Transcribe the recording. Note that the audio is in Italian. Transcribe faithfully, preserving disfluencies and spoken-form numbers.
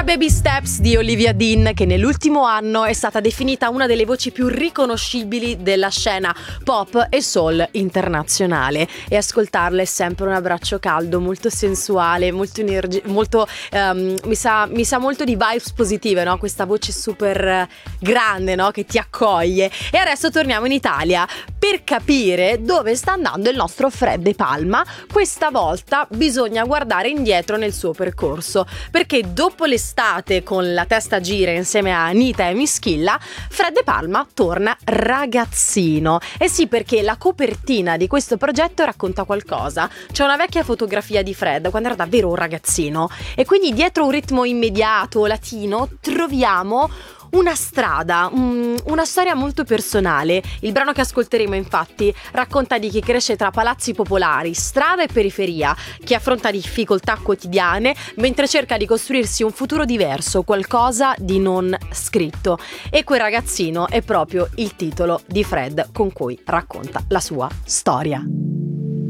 Baby Steps di Olivia Dean, che nell'ultimo anno è stata definita una delle voci più riconoscibili della scena pop e soul internazionale, e ascoltarla è sempre un abbraccio caldo, molto sensuale, molto energi- molto um, mi sa mi sa molto di vibes positive, no? Questa voce super grande, no? Che ti accoglie. E adesso torniamo in Italia per capire dove sta andando il nostro Fred De Palma. Questa volta bisogna guardare indietro nel suo percorso, perché dopo l'estate con La testa a gira insieme a Anita e Mischilla, Fred De Palma torna ragazzino. E sì, perché la copertina di questo progetto racconta qualcosa. C'è una vecchia fotografia di Fred quando era davvero un ragazzino, e quindi dietro un ritmo immediato latino troviamo una strada, um, una storia molto personale. Il brano che ascolteremo infatti racconta di chi cresce tra palazzi popolari, strada e periferia, che affronta difficoltà quotidiane mentre cerca di costruirsi un futuro diverso, qualcosa di non scritto. E quel ragazzino è proprio il titolo di Fred con cui racconta la sua storia.